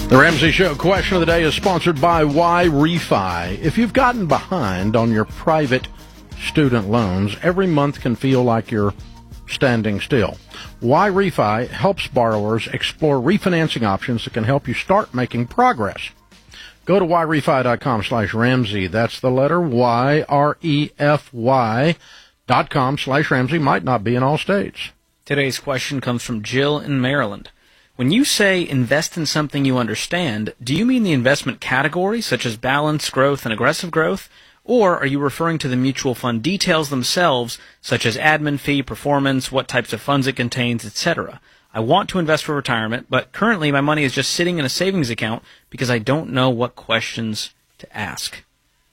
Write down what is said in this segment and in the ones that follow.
The Ramsey Show question of the day is sponsored by YRefy. If you've gotten behind on your private student loans, every month can feel like you're standing still. YRefy helps borrowers explore refinancing options that can help you start making progress. Go to yrefy.com/Ramsey. That's the letter YREFY.com/Ramsey. Might not be in all states. Today's question comes from Jill in Maryland. When you say invest in something you understand, do you mean the investment category, such as balanced growth and aggressive growth? Or are you referring to the mutual fund details themselves, such as admin fee, performance, what types of funds it contains, etc.? I want to invest for retirement, but currently my money is just sitting in a savings account because I don't know what questions to ask.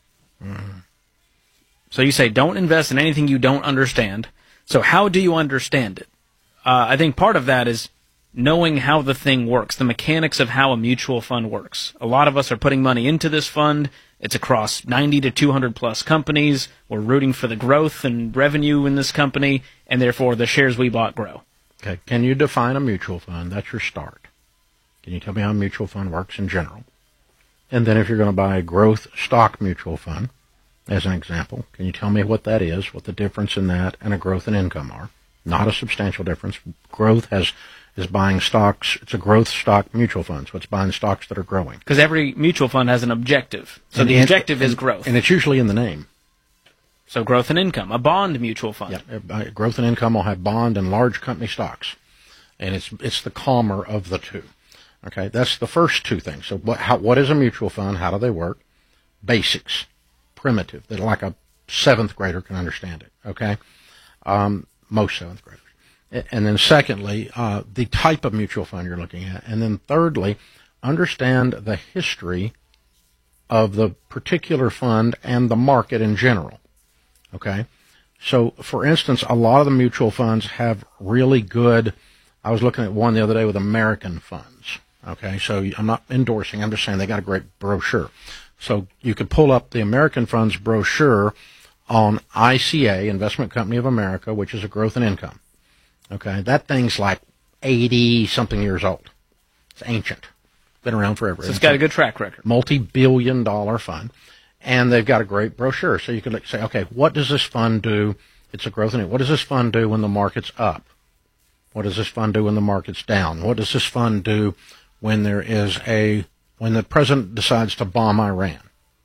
So you say don't invest in anything you don't understand. So how do you understand it? I think part of that is knowing how the thing works, the mechanics of how a mutual fund works. A lot of us are putting money into this fund. It's across 90 to 200 plus companies. We're rooting for the growth and revenue in this company, and therefore the shares we bought grow. Okay. Can you define a mutual fund? That's your start. Can you tell me how a mutual fund works in general? And then if you're going to buy a growth stock mutual fund, as an example, can you tell me what that is, what the difference in that and a growth and income are? Not a substantial difference. Growth is buying stocks. It's a growth stock mutual fund, so it's buying stocks that are growing. Because every mutual fund has an objective. So the objective is growth. And it's usually in the name. So growth and income, a bond mutual fund. Yeah, growth and income will have bond and large company stocks. And it's the calmer of the two. Okay, that's the first two things. So what is a mutual fund? How do they work? Basics. Primitive. That like a seventh grader can understand it. Okay? Most seventh graders. And then secondly, the type of mutual fund you're looking at. And then thirdly, understand the history of the particular fund and the market in general. Okay? So, for instance, a lot of the mutual funds have really good, I was looking at one the other day with American funds. Okay? So I'm not endorsing, I'm just saying they got a great brochure. So you could pull up the American funds brochure on ICA, Investment Company of America, which is a growth and income. Okay, that thing's like 80-something years old. It's ancient. Been around forever. So it's got a good track record. Multi-billion-dollar fund. And they've got a great brochure. So you could say, okay, what does this fund do? It's a growth and what does this fund do when the market's up? What does this fund do when the market's down? What does this fund do when when the president decides to bomb Iran?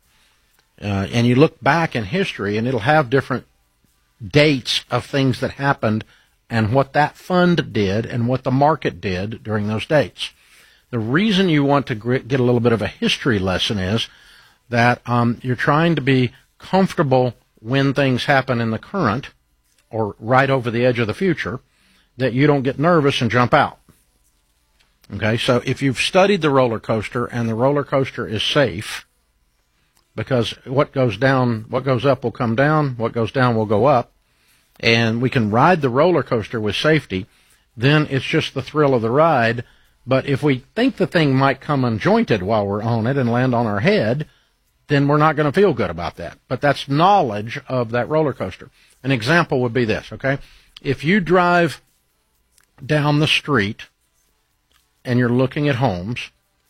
And you look back in history, and it'll have different dates of things that happened and what that fund did and what the market did during those dates. The reason you want to get a little bit of a history lesson is that you're trying to be comfortable when things happen in the current or right over the edge of the future, that you don't get nervous and jump out. Okay, so if you've studied the roller coaster and the roller coaster is safe, because what goes up will come down, what goes down will go up, and we can ride the roller coaster with safety, then it's just the thrill of the ride. But if we think the thing might come unjointed while we're on it and land on our head, then we're not going to feel good about that. But that's knowledge of that roller coaster. An example would be this, okay? If you drive down the street and you're looking at homes,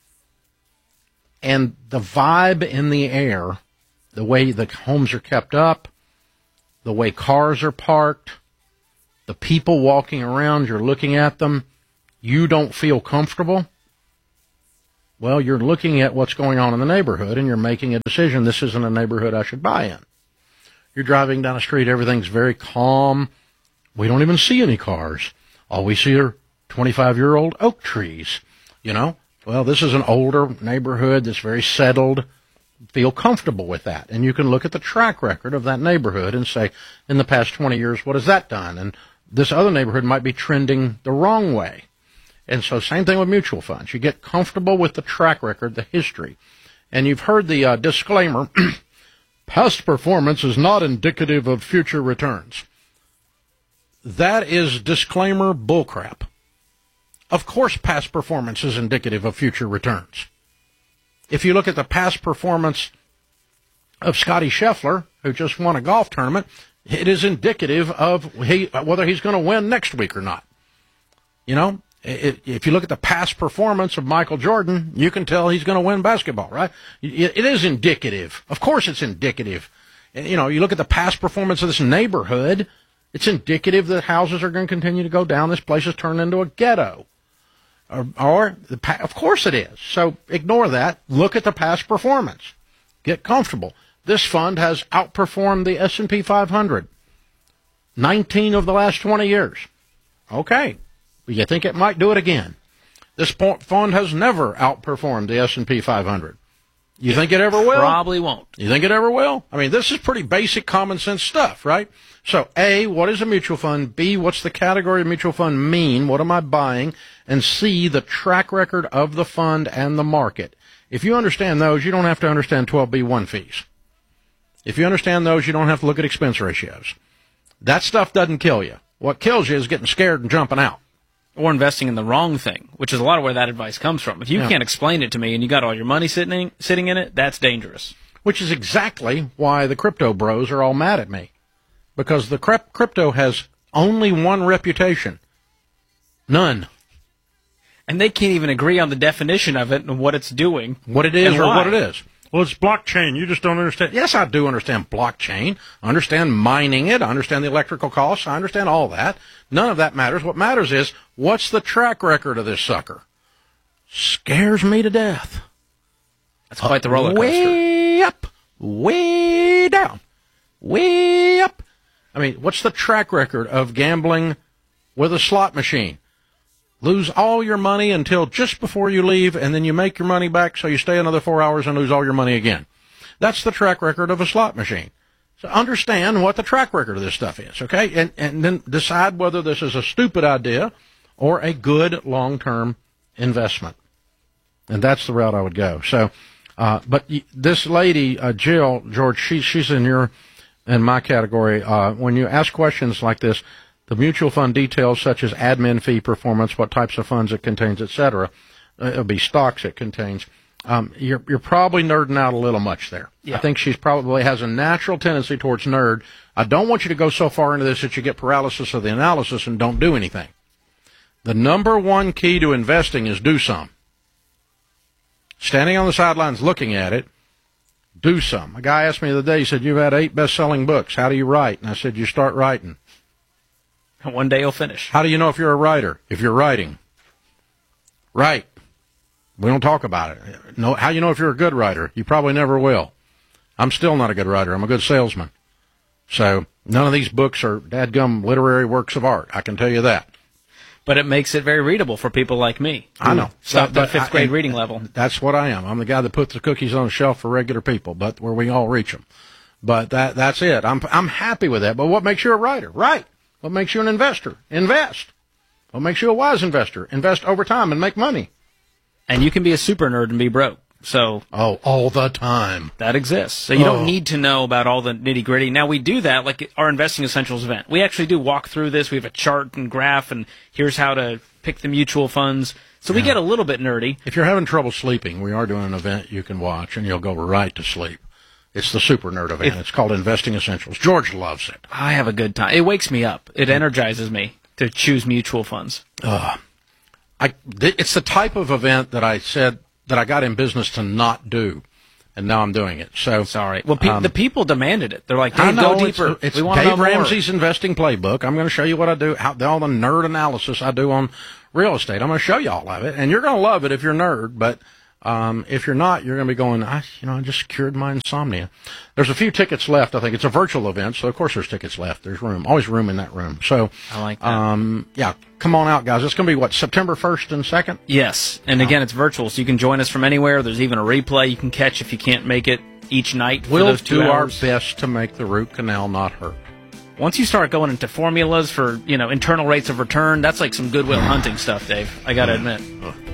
and the vibe in the air, the way the homes are kept up, the way cars are parked, the people walking around, you're looking at them, you don't feel comfortable, well, you're looking at what's going on in the neighborhood and you're making a decision, this isn't a neighborhood I should buy in. You're driving down the street, everything's very calm. We don't even see any cars. All we see are 25-year-old oak trees, you know. Well, this is an older neighborhood that's very settled. Feel comfortable with that. And you can look at the track record of that neighborhood and say, in the past 20 years, what has that done? And this other neighborhood might be trending the wrong way. And so same thing with mutual funds. You get comfortable with the track record, the history. And you've heard the disclaimer, past performance is not indicative of future returns. That is disclaimer bullcrap. Of course past performance is indicative of future returns. If you look at the past performance of Scotty Scheffler, who just won a golf tournament, it is indicative of whether he's going to win next week or not. You know, If you look at the past performance of Michael Jordan, you can tell he's going to win basketball, right? It is indicative. Of course it's indicative. And, you look at the past performance of this neighborhood, it's indicative that houses are going to continue to go down. This place is turned into a ghetto. Of course it is. So ignore that. Look at the past performance. Get comfortable. This fund has outperformed the S&P 500 19 of the last 20 years. Okay. You think it might do it again? This fund has never outperformed the S&P 500. You think it ever will? Probably won't. You think it ever will? I mean, this is pretty basic common sense stuff, right? So, A, what is a mutual fund? B, what's the category of mutual fund mean? What am I buying? And C, the track record of the fund and the market. If you understand those, you don't have to understand 12B1 fees. If you understand those, you don't have to look at expense ratios. That stuff doesn't kill you. What kills you is getting scared and jumping out. Or investing in the wrong thing, which is a lot of where that advice comes from. If you can't explain it to me and you got all your money sitting in it, that's dangerous. Which is exactly why the crypto bros are all mad at me. Because the crypto has only one reputation. None. And they can't even agree on the definition of it and what it's doing. What it is or why. what it is. Well, it's blockchain. You just don't understand. Yes, I do understand blockchain. I understand mining it. I understand the electrical costs. I understand all that. None of that matters. What matters is, what's the track record of this sucker? Scares me to death. That's quite the roller coaster. Way up, way down, way up. I mean, what's the track record of gambling with a slot machine? Lose all your money until just before you leave, and then you make your money back, so you stay another 4 hours and lose all your money again. That's the track record of a slot machine. So understand what the track record of this stuff is, okay? And then decide whether this is a stupid idea or a good long-term investment. And that's the route I would go. So, but this lady, Jill, George, she's in my category. When you ask questions like this, the mutual fund details such as admin fee performance, what types of funds it contains, etc. It'll be stocks it contains. You're probably nerding out a little much there. Yeah. I think she's probably has a natural tendency towards nerd. I don't want you to go so far into this that you get paralysis of the analysis and don't do anything. The number one key to investing is do some. Standing on the sidelines looking at it, do some. A guy asked me the other day, he said, you've had 8 best-selling books. How do you write? And I said, you start writing. One day you'll finish. How do you know if you're a writer? If you're writing. Write. We don't talk about it. No, how do you know if you're a good writer? You probably never will. I'm still not a good writer. I'm a good salesman. So none of these books are dadgum literary works of art. I can tell you that. But it makes it very readable for people like me. I know. Stopped at 5th grade reading level. That's what I am. I'm the guy that puts the cookies on the shelf for regular people, but where we all reach them. But that's it. I'm happy with that. But what makes you a writer? Write. What makes you an investor? Invest. What makes you a wise investor? Invest over time and make money. And you can be a super nerd and be broke. So all the time. That exists. So you don't need to know about all the nitty-gritty. Now, we do that, like our Investing Essentials event. We actually do walk through this. We have a chart and graph, and here's how to pick the mutual funds. So we get a little bit nerdy. If you're having trouble sleeping, we are doing an event you can watch, and you'll go right to sleep. It's the super nerd event. It's called Investing Essentials. George loves it. I have a good time. It wakes me up. It energizes me to choose mutual funds. It's the type of event that I said that I got in business to not do, and now I'm doing it. So sorry. Well, the people demanded it. They're like, Dave, go deeper. It's we want to know Dave more. Ramsey's investing playbook. I'm going to show you what I do, all the nerd analysis I do on real estate. I'm going to show you all of it, and you're going to love it if you're a nerd, but if you're not, you're going to be going, I just cured my insomnia. There's a few tickets left. I think it's a virtual event, so of course there's tickets left. There's room, always room in that room. So I like that. Yeah, come on out, guys. It's going to be September 1st and 2nd? Yes, and again, it's virtual, so you can join us from anywhere. There's even a replay you can catch if you can't make it each night for those 2 hours. We'll do our best to make the root canal not hurt. Once you start going into formulas for internal rates of return, that's like some Goodwill Hunting stuff, Dave. I got to admit.